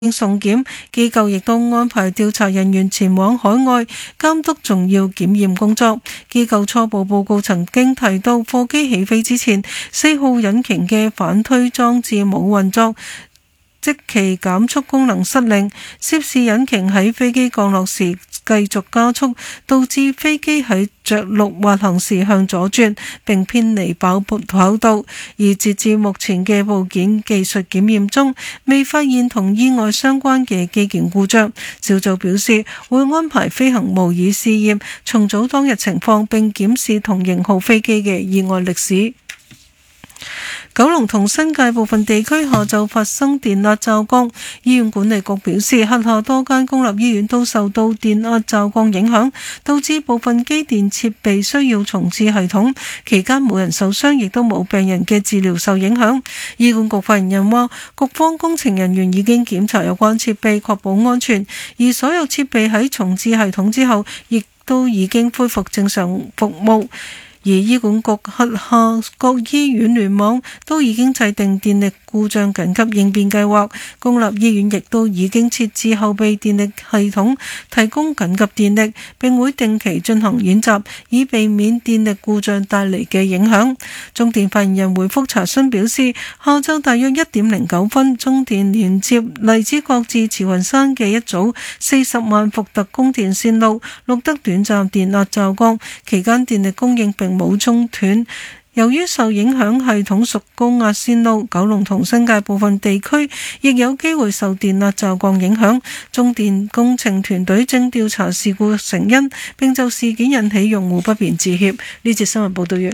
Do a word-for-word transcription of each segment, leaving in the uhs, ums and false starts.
送檢，機構亦都安排調查人員前往海外監督重要檢驗工作。機構初步報告曾經提到，貨機起飛之前，四號引擎嘅反推裝置冇運作，即其減速功能失靈，涉事引擎喺飛機降落時繼續加速，導致飛機喺着陸滑行時向左轉，並偏離跑跑道。而截至目前嘅部件技術檢驗中，未發現同意外相關嘅機件故障。小組表示會安排飛行模擬試驗，重組當日情況，並檢視同型號飛機嘅意外歷史。九龍同新界部分地區下晝發生電壓驟降，醫院管理局表示，轄下多間公立醫院都受到電壓驟降影響，導致部分機電設備需要重置系統。期間冇人受傷，亦都冇病人嘅治療受影響。醫管局發言人話，局方工程人員已經檢查有關設備，確保安全，而所有設備喺重置系統之後，亦都已經恢復正常服務。而醫管局轄下各醫院聯網都已經制定電力故障緊急應變計劃，公立醫院亦都已經設置後備電力系統，提供緊急電力，並會定期進行演習，以避免電力故障帶嚟嘅影響。中電發言人回覆查詢表示，下晝大約一點零九分，中電連接荔枝角至慈雲山嘅一組四十萬伏特供電線路錄得短暫電壓驟降，期間電力供應並冇中斷。由於受影響系統屬高壓線路，九龍同新界部分地區亦有機會受電壓驟降影響。中電工程團隊正調查事故成因，並就事件引起用戶不便致歉。呢節新聞報道完。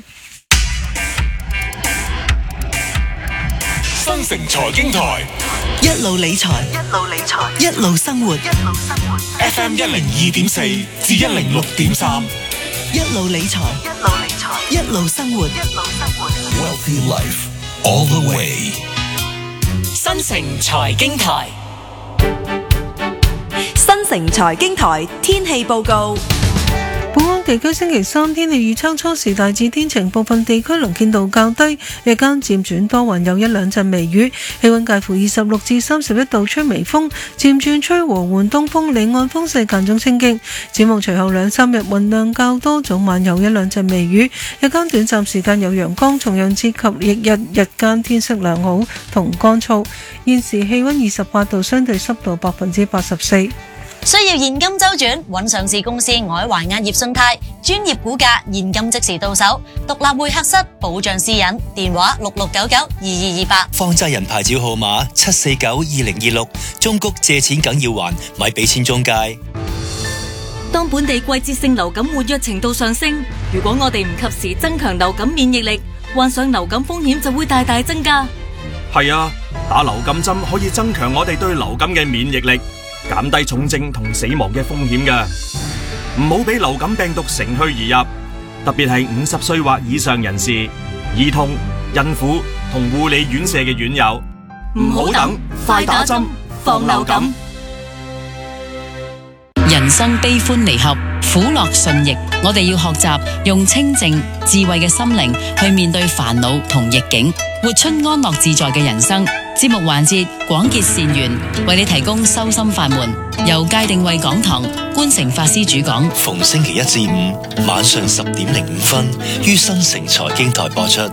新城財經台一路理財， 一路理財， 一路生活， 一路生活。 F M 一零二點四至一零六點三， 一路理財， 一路理財， 一路生活， 一路生活。 Wealthy Life all the way。 新城財經台， 新城財經台天氣報告。 本港地區星期三天氣預測，初時大致天晴，部分地區能見度較低，日間漸轉多雲，有一兩陣微雨，氣溫介乎二十六至三十一度，吹微風，漸轉吹和緩東風，離岸風勢間中清勁。展望隨後兩三日雲量較多，早晚有一兩陣微雨，日間短暫時間有陽光，重陽節及翌日日間天色良好同乾燥。現時氣溫二十八度，相對濕度百分之八十四。 需要現金周轉，揾上市公司海華壓業信貸，專業估價，現金即時到手，獨立會客室，保障私隱，電話六六九九二二二八。 放債人牌照號碼七四九二零二六，中谷借錢梗要還，咪俾錢中介。 當本地季節性流感活躍程度上升，如果我哋唔及時增強流感免疫力，患上流感風險就會大大增加。 係啊，打流感針可以增強我哋對流感嘅免疫力，減低重症同死亡嘅風險㗎，唔好俾流感病毒乘虛而入，特別係五十歲或以上人士、兒童、孕婦同護理院舍嘅院友， 唔好等，快打針，防流感。 人生悲歡離合，苦樂順逆，我哋要學習用清靜智慧嘅心靈去面對煩惱同逆境，活出安樂自在嘅人生。節目環節廣結善緣，為你提供修心法門，由界定慧講堂觀誠法師主講， 逢星期一至五晚上十點零五分於新城財經台播出。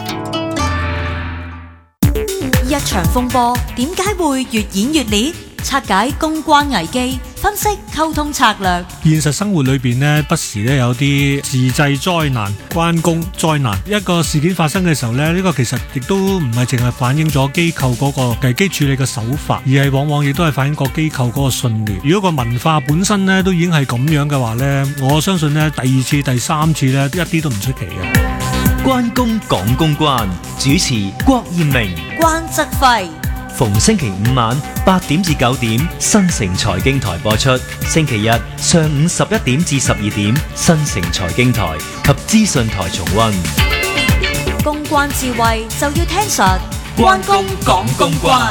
一場風波點解會越演越烈？拆解公關危機，分析溝通策略。 現實生活裏邊呢，不時咧有啲自製災難、關公災難。一個事件發生嘅時候呢，呢個其實亦都唔係淨係反映咗機構嗰個危機處理嘅手法，而係往往亦都係反映個機構嗰個信念。如果個文化本身呢都已經係咁樣嘅話呢，我相信呢第二次、第三次呢一啲都唔出奇嘅。 關公講公關，主持郭艷明、 關則輝。 逢星期五晚八點至九點，新城財經台播出；星期日上午十一點至十二點，新城財經台及資訊台重溫。 公關智慧就要聽實，關公講公關。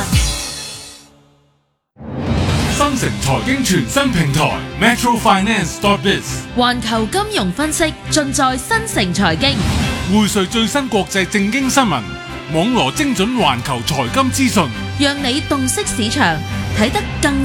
新城財經全新平台 Metro Finance dot biz， 環球金融分析盡在新城財經， 匯萃最新國際政經新聞，網羅精準環球財金資訊， 讓你洞悉市場， 睇得更